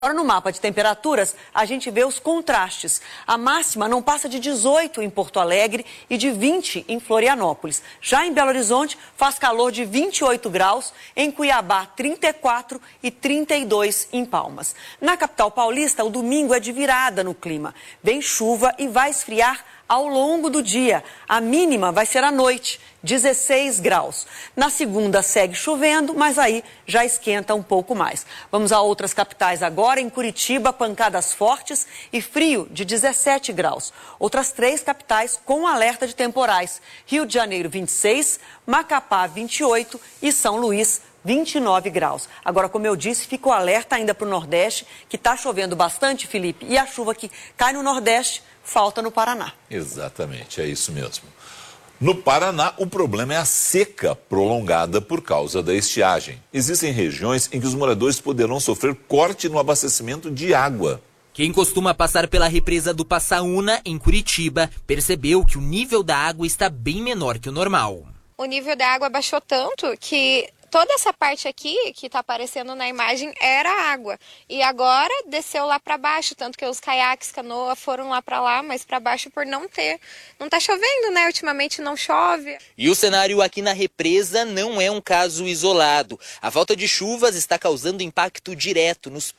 Agora, no mapa de temperaturas, a gente vê os contrastes. A máxima não passa de 18 em Porto Alegre e de 20 em Florianópolis. Já em Belo Horizonte, faz calor de 28 graus, em Cuiabá, 34 e 32 em Palmas. Na capital paulista, o domingo é de virada no clima. Vem chuva e vai esfriar ao longo do dia. A mínima vai ser à noite, 16 graus. Na segunda segue chovendo, mas aí já esquenta um pouco mais. Vamos a outras capitais agora. Em Curitiba, pancadas fortes e frio de 17 graus. Outras 3 capitais com alerta de temporais. Rio de Janeiro, 26, Macapá, 28 e São Luís, 29 graus. Agora, como eu disse, fica o alerta ainda para o Nordeste, que está chovendo bastante, Felipe, e a chuva que cai no Nordeste falta no Paraná. Exatamente, é isso mesmo. No Paraná, o problema é a seca prolongada por causa da estiagem. Existem regiões em que os moradores poderão sofrer corte no abastecimento de água. Quem costuma passar pela represa do Passaúna, em Curitiba, percebeu que o nível da água está bem menor que o normal. O nível da água baixou tanto que toda essa parte aqui que está aparecendo na imagem era água. E agora desceu lá para baixo, tanto que os caiaques, canoa foram lá para lá, mas para baixo por não ter. Não está chovendo, né? Ultimamente não chove. E o cenário aqui na represa não é um caso isolado. A falta de chuvas está causando impacto direto nos